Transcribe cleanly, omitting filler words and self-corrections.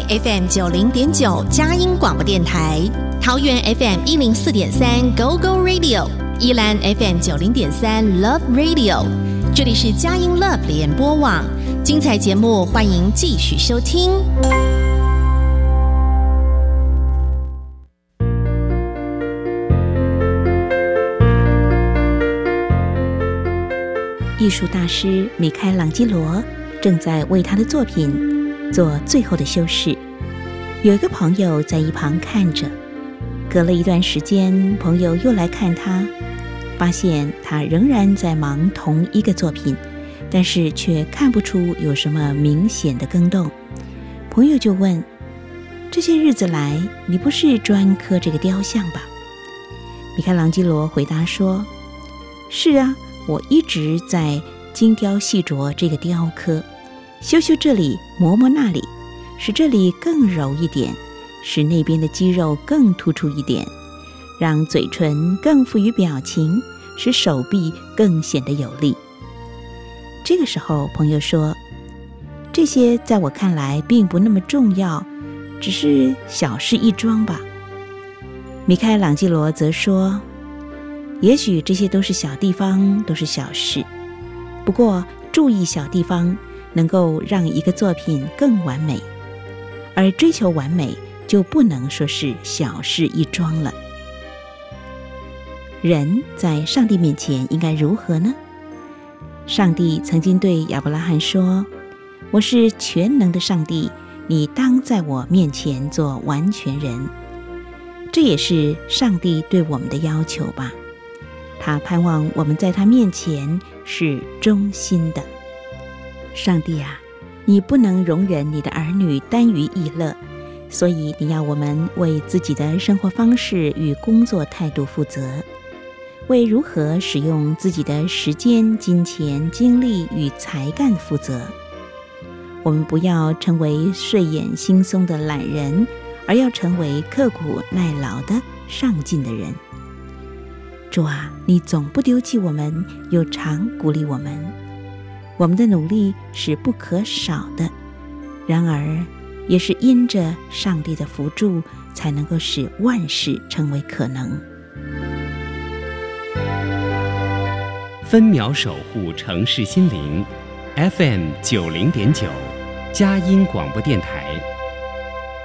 FM 90.9佳音广播电台，桃园 FM 104.3 Go Go Radio， 宜兰 FM 90.3 Love Radio。这里是佳音 Love 联播网，精彩节目欢迎继续收听。 艺术大师米开朗基罗正在为他的作品做最后的修饰。有一个朋友在一旁看着，隔了一段时间，朋友又来看他，发现他仍然在忙同一个作品，但是却看不出有什么明显的更动。朋友就问：这些日子来，你不是专刻这个雕像吧？米开朗基罗回答说：是啊，我一直在精雕细琢这个雕刻，修修这里，磨磨那里，使这里更柔一点，使那边的肌肉更突出一点，让嘴唇更富于表情，使手臂更显得有力。这个时候，朋友说：这些在我看来并不那么重要，只是小事一桩吧。米开朗基罗则说：也许这些都是小地方，都是小事，不过注意小地方能够让一个作品更完美，而追求完美就不能说是小事一桩了。人在上帝面前应该如何呢？上帝曾经对亚伯拉罕说：我是全能的上帝，你当在我面前做完全人。这也是上帝对我们的要求吧。他盼望我们在他面前是忠心的。上帝啊，你不能容忍你的儿女耽于逸乐，所以你要我们为自己的生活方式与工作态度负责，为如何使用自己的时间、金钱、精力与才干负责。我们不要成为睡眼惺忪的懒人，而要成为刻苦耐劳的上进的人。主啊，你总不丢弃我们，又常鼓励我们。我们的努力是不可少的，然而也是因着上帝的扶助，才能够使万事成为可能。 分秒守护城市心灵 FM 90.9佳音广播电台。